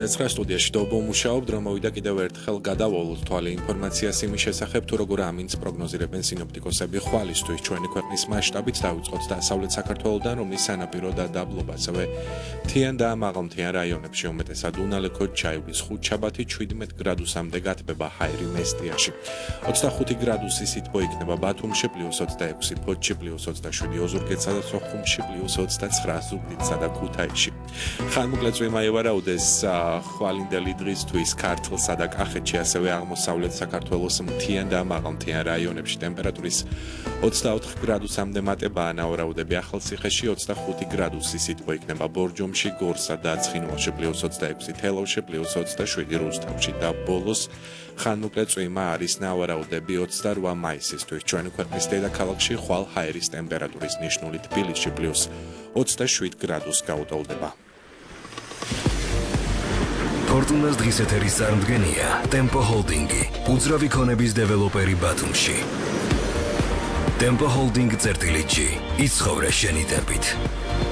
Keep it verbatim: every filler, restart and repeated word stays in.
ცხრა სტუდიაში დობო მუშაობ, რომ მოვიდა კიდევ ერთხელ გადავალოთ თვალე ინფორმაციას იმის შესახებ, თუ როგორ ამინს პროგნოზირებენ სინოპტიკოსები ხვალისთვის ჩვენი ქვეყნის მასშტაბით დაუწყოთ დასავლეთ საქართველოდან, რომლის სანაპირო და დაბლობა ასევე მთიან და მაღალმთიან რაიონებში უმეტესად უნალექო ჩაივლის ხუთშაბათი შვიდმეტ გრადუსამდე გათბება ჰაერი მესტიაში. ოცდახუთი გრადუსი სითბო იქნება ბათუმში პლუს ოცდაექვსი, ფოთში პლუს ოცდაშვიდი, ოზურგეთსა და სოხუმში პლუს ოცდაცხრა, ზუგდიდსა და ქუთაისში. ხანმოკლე წვიმა ევარაუდეს ხვალინდელი დღისთვის ქართლსა და კახეთში, ასევე აღმოსავლეთ საქართველოს მთიან და მაღალმთიან რაიონებში ტემპერატურის ოცდაოთხ გრადუსამდე მატება ანავარაუდები. ახალციხეში ოცდახუთი გრადუსი სითბო იქნება ბორჯომში, გორსა და ცხინვალში პლუს ოცდაექვსი, თელავში პლუს ოცდაშვიდი, რუსთავში და ბოლოს ხანმოკლე წვიმა არის ნავარაუდები ოცდარვა მაისისთვის. ჩვენი ქვეყნის დედაქალაქში ხვალ ჰაერის ტემპერატურის ნიშნული თბილისში პლუს ოცდაშვიდ გრადუსს გაუტოლდება. ფორტუნას დღის ეთერის წარმდგენია Tempo Holding, უძრავი ქონების დეველოპერი ბათუმში. Tempo Holding წერტილი ჯი, იცხოვრე შენი დებით.